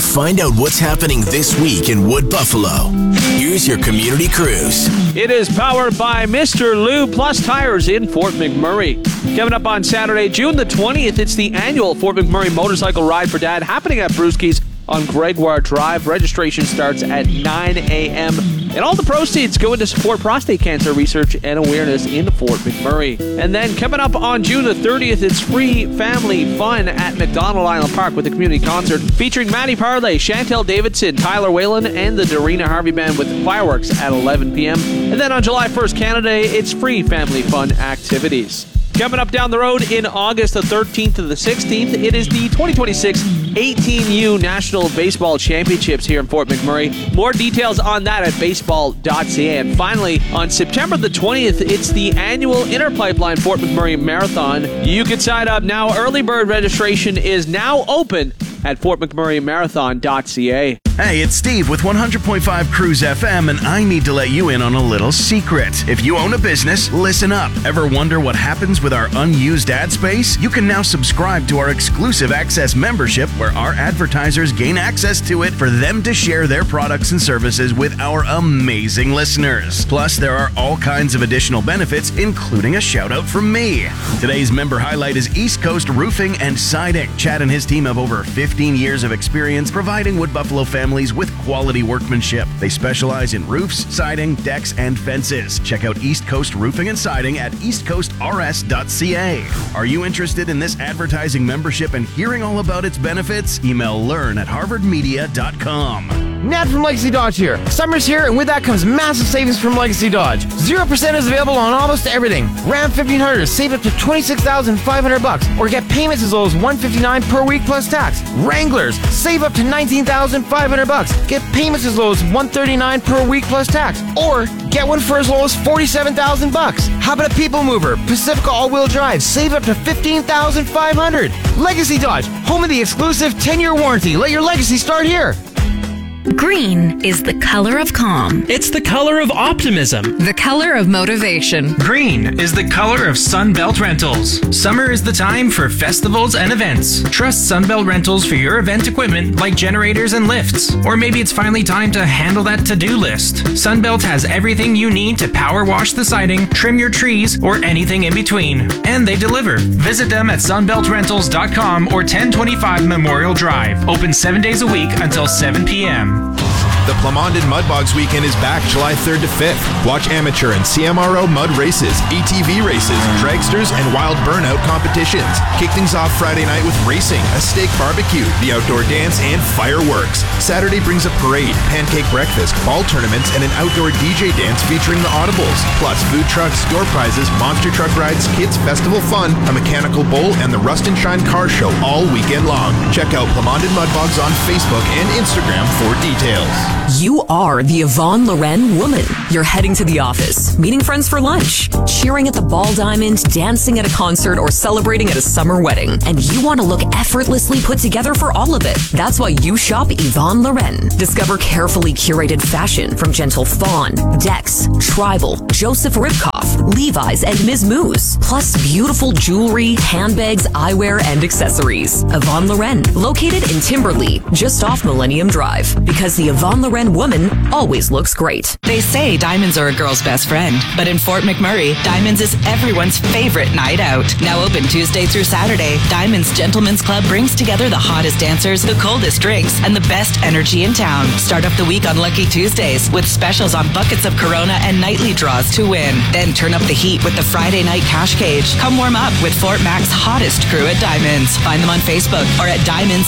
Find out what's happening this week in Wood Buffalo. Here's your community cruise. It is powered by Mr. Lou Plus Tires in Fort McMurray. Coming up on Saturday, June the 20th, it's the annual Fort McMurray Motorcycle Ride for Dad happening at Brewski's on Gregoire Drive. Registration starts at 9 a.m. And all the proceeds go into support prostate cancer research and awareness in Fort McMurray. And then coming up on June the 30th, it's free family fun at McDonald Island Park with a community concert featuring Maddie Parlay, Chantel Davidson, Tyler Whalen, and the Dorina Harvey Band with fireworks at 11 p.m. And then on July 1st, Canada Day, it's free family fun activities. Coming up down the road in August the 13th to the 16th, it is the 2026 18U National Baseball Championships here in Fort McMurray. More details on that at baseball.ca. And finally, on September the 20th, it's the annual Inner Pipeline Fort McMurray Marathon. You can sign up now. Early bird registration is now open at fortmcmurraymarathon.ca. Hey, it's Steve with 100.5 Cruise FM, and I need to let you in on a little secret. If you own a business, listen up. Ever wonder what happens with our unused ad space? You can now subscribe to our exclusive Access membership, where our advertisers gain access to it for them to share their products and services with our amazing listeners. Plus, there are all kinds of additional benefits, including a shout out from me. Today's member highlight is East Coast Roofing and Siding. Chad and his team have over 15 years of experience providing Wood Buffalo families with quality workmanship. They specialize in roofs, siding, decks, and fences. Check out East Coast Roofing and Siding at eastcoastrs.ca. Are you interested in this advertising membership and hearing all about its benefits? Email learn@harvardmedia.com. Nat from Legacy Dodge here. Summer's here, and with that comes massive savings from Legacy Dodge. 0% is available on almost everything. Ram 1500, save up to $26,500, or get payments as low as $159 per week plus tax. Wranglers, save up to $19,500, get payments as low as $139 per week plus tax, or get one for as low as $47,000. How about a people mover? Pacifica all-wheel drive, save up to $15,500. Legacy Dodge, home of the exclusive 10-year warranty. Let your legacy start here. Green is the color of calm. It's the color of optimism. The color of motivation. Green is the color of Sunbelt Rentals. Summer is the time for festivals and events. Trust Sunbelt Rentals for your event equipment like generators and lifts. Or maybe it's finally time to handle that to-do list. Sunbelt has everything you need to power wash the siding, trim your trees, or anything in between. And they deliver. Visit them at sunbeltrentals.com or 1025 Memorial Drive. Open 7 days a week until 7 p.m. The Plamondon Mud Bogs weekend is back July 3rd to 5th. Watch amateur and CMRO mud races, ATV races, dragsters, and wild burnout competitions. Kick things off Friday night with racing, a steak barbecue, the outdoor dance, and fireworks. Saturday brings a parade, pancake breakfast, ball tournaments, and an outdoor DJ dance featuring the Audibles. Plus food trucks, door prizes, monster truck rides, kids festival fun, a mechanical bowl, and the Rust and Shine car show all weekend long. Check out Plamondon Mud Bogs on Facebook and Instagram for details. You are the Yvonne Loren woman. You're heading to the office, meeting friends for lunch, cheering at the Ball Diamond, dancing at a concert, or celebrating at a summer wedding. And you want to look effortlessly put together for all of it. That's why you shop Yvonne Loren. Discover carefully curated fashion from Gentle Fawn, Dex, Tribal, Joseph Ribkoff, Levi's, and Ms. Moose. Plus beautiful jewelry, handbags, eyewear, and accessories. Yvonne Loren, located in Timberley, just off Millennium Drive. Because the Yvonne Loren woman always looks great. They say diamonds are a girl's best friend, but in Fort McMurray, Diamonds is everyone's favorite night out. Now open Tuesday through Saturday, Diamonds Gentlemen's Club brings together the hottest dancers, the coldest drinks, and the best energy in town. Start off the week on Lucky Tuesdays with specials on buckets of Corona and nightly draws to win. Then turn up the heat with the Friday night cash cage. Come warm up with Fort Mac's hottest crew at Diamonds. Find them on Facebook or at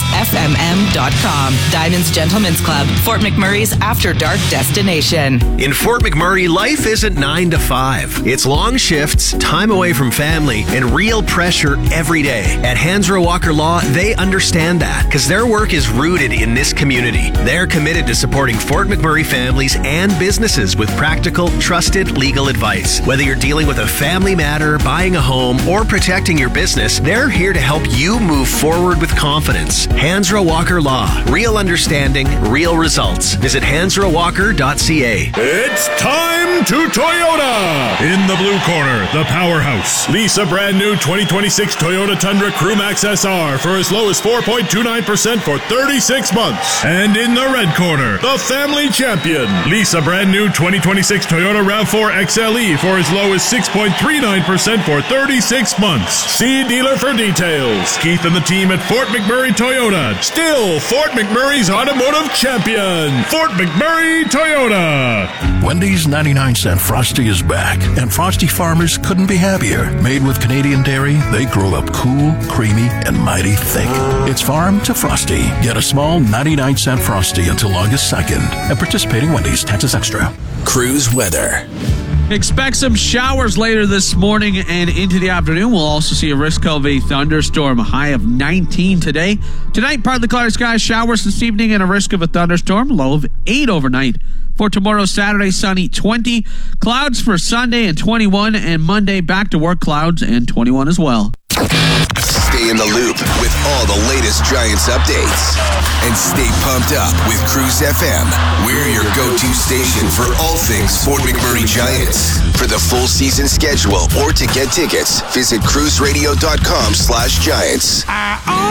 diamondsfmm.com. Diamonds Gentlemen's Club, Fort McMurray's after dark destination. In Fort McMurray, life isn't 9 to 5. It's long shifts, time away from family, and real pressure every day. At Hansrow Walker Law, they understand that because their work is rooted in this community. They're committed to supporting Fort McMurray families and businesses with practical, trusted legal advice. Whether you're dealing with a family matter, buying a home, or protecting your business, they're here to help you move forward with confidence. Hansrow Walker Law. Real understanding, real real results. Visit hansrowalker.ca. It's time to Toyota! In the blue corner, the powerhouse. Lease a brand new 2026 Toyota Tundra Crewmax SR for as low as 4.29% for 36 months. And in the red corner, the family champion. Lease a brand new 2026 Toyota RAV4 XLE for as low as 6.39% for 36 months. See dealer for details. Keith and the team at Fort McMurray Toyota. Still Fort McMurray's automotive champion. Fort McMurray Toyota. Wendy's 99-cent Frosty is back, and Frosty farmers couldn't be happier. Made with Canadian dairy, they grow up cool, creamy, and mighty thick. It's farm to Frosty. Get a small 99-cent Frosty until August 2nd at participating Wendy's. Taxes extra. Cruise weather. Expect some showers later this morning and into the afternoon. We'll also see a risk of a thunderstorm, a high of 19 today. Tonight, partly cloudy skies, showers this evening, and a risk of a thunderstorm, low of 8 overnight. For tomorrow, Saturday, sunny 20. Clouds for Sunday and 21. And Monday, back to work, clouds and 21 as well. Stay in the loop with all the latest Giants updates. And stay pumped up with Cruise FM. We're your go-to station for all things Fort McMurray Giants. For the full season schedule or to get tickets, visit cruiseradio.com/Giants.